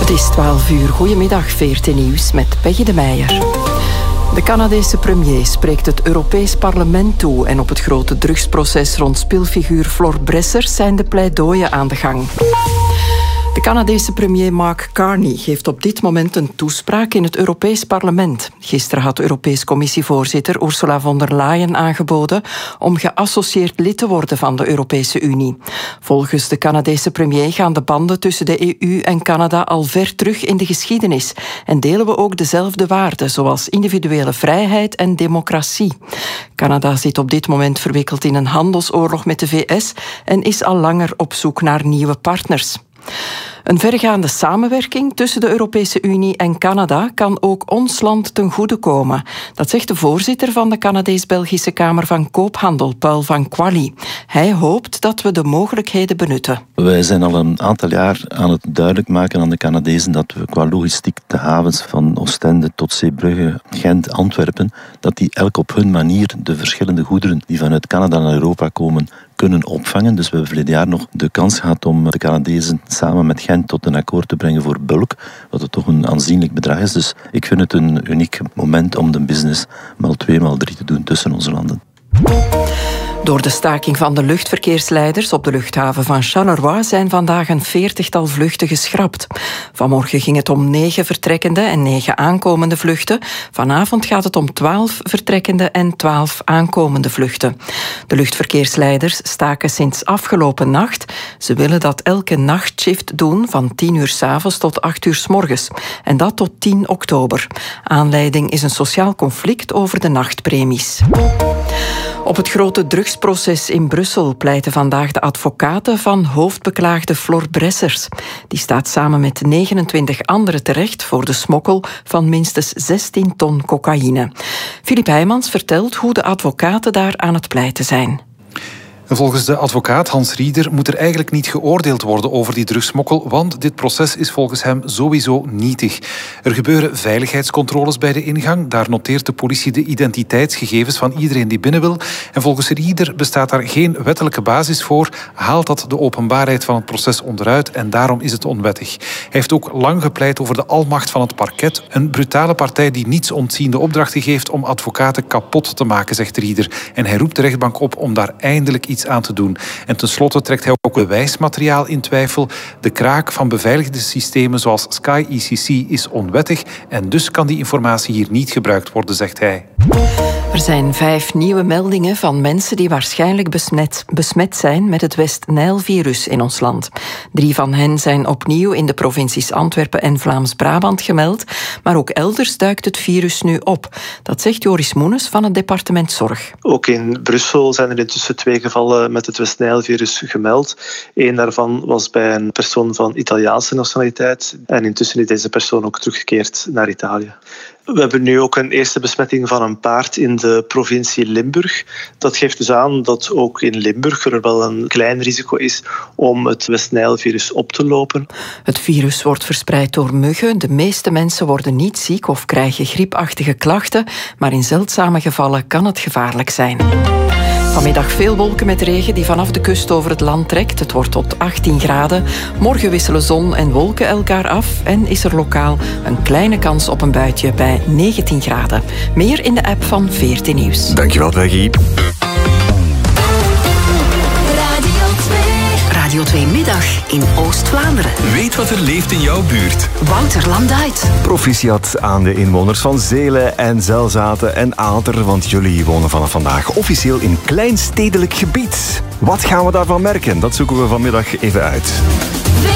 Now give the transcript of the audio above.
Het is 12 uur. Goedemiddag, VRT Nieuws met Peggy de Meijer. De Canadese premier spreekt het Europees Parlement toe en op het grote drugsproces rond speelfiguur Flor Bressers zijn de pleidooien aan de gang. De Canadese premier Mark Carney geeft op dit moment een toespraak in het Europees Parlement. Gisteren had Europees Commissievoorzitter Ursula von der Leyen aangeboden om geassocieerd lid te worden van de Europese Unie. Volgens de Canadese premier gaan de banden tussen de EU en Canada al ver terug in de geschiedenis en delen we ook dezelfde waarden, zoals individuele vrijheid en democratie. Canada zit op dit moment verwikkeld in een handelsoorlog met de VS en is al langer op zoek naar nieuwe partners. Een vergaande samenwerking tussen de Europese Unie en Canada kan ook ons land ten goede komen. Dat zegt de voorzitter van de Canadees-Belgische Kamer van Koophandel, Paul van Quali. Hij hoopt dat we de mogelijkheden benutten. Wij zijn al een aantal jaar aan het duidelijk maken aan de Canadezen dat we qua logistiek de havens van Oostende tot Zeebrugge, Gent, Antwerpen, dat die elk op hun manier de verschillende goederen die vanuit Canada naar Europa komen kunnen opvangen. Dus we hebben verleden jaar nog de kans gehad om de Canadezen samen met Gent tot een akkoord te brengen voor bulk, wat het toch een aanzienlijk bedrag is. Dus ik vind het een uniek moment om de business maal 2, maal 3 te doen tussen onze landen. Door de staking van de luchtverkeersleiders op de luchthaven van Charleroi zijn vandaag een 40-tal vluchten geschrapt. Vanmorgen ging het om 9 vertrekkende en 9 aankomende vluchten. Vanavond gaat het om 12 vertrekkende en 12 aankomende vluchten. De luchtverkeersleiders staken sinds afgelopen nacht. Ze willen dat elke nachtshift doen van 10 uur 's avonds tot 8 uur 's morgens. En dat tot 10 oktober. Aanleiding is een sociaal conflict over de nachtpremies. Op het grote drugsproces in Brussel pleiten vandaag de advocaten van hoofdbeklaagde Flor Bressers. Die staat samen met 29 anderen terecht voor de smokkel van minstens 16 ton cocaïne. Filip Heijmans vertelt hoe de advocaten daar aan het pleiten zijn. Volgens de advocaat Hans Rieder moet er eigenlijk niet geoordeeld worden over die drugsmokkel, want dit proces is volgens hem sowieso nietig. Er gebeuren veiligheidscontroles bij de ingang. Daar noteert de politie de identiteitsgegevens van iedereen die binnen wil. En volgens Rieder bestaat daar geen wettelijke basis voor, haalt dat de openbaarheid van het proces onderuit en daarom is het onwettig. Hij heeft ook lang gepleit over de almacht van het parket, een brutale partij die niets ontziende opdrachten geeft om advocaten kapot te maken, zegt Rieder. En hij roept de rechtbank op om daar eindelijk iets aan te doen. En tenslotte trekt hij ook bewijsmateriaal in twijfel. De kraak van beveiligde systemen zoals Sky ECC is onwettig en dus kan die informatie hier niet gebruikt worden, zegt hij. Er zijn 5 nieuwe meldingen van mensen die waarschijnlijk besmet zijn met het West-Nijl-virus in ons land. 3 van hen zijn opnieuw in de provincies Antwerpen en Vlaams-Brabant gemeld, maar ook elders duikt het virus nu op. Dat zegt Joris Moenes van het departement Zorg. Ook in Brussel zijn er intussen 2 gevallen met het West-Nijl-virus gemeld. 1 daarvan was bij een persoon van Italiaanse nationaliteit en intussen is deze persoon ook teruggekeerd naar Italië. We hebben nu ook een eerste besmetting van een paard in de provincie Limburg. Dat geeft dus aan dat ook in Limburg er wel een klein risico is om het West-Nijl-virus op te lopen. Het virus wordt verspreid door muggen. De meeste mensen worden niet ziek of krijgen griepachtige klachten, maar in zeldzame gevallen kan het gevaarlijk zijn. Vanmiddag veel wolken met regen die vanaf de kust over het land trekt. Het wordt tot 18 graden. Morgen wisselen zon en wolken elkaar af en is er lokaal een kleine kans op een buitje bij 19 graden. Meer in de app van VRT Nieuws. Dankjewel, Peggy. Radio 2 Middag in Oost-Vlaanderen. Weet wat er leeft in jouw buurt. Wouter Landuit. Proficiat aan de inwoners van Zelen en Zelzaten en Aalter, want jullie wonen vanaf vandaag officieel in kleinstedelijk gebied. Wat gaan we daarvan merken? Dat zoeken we vanmiddag even uit.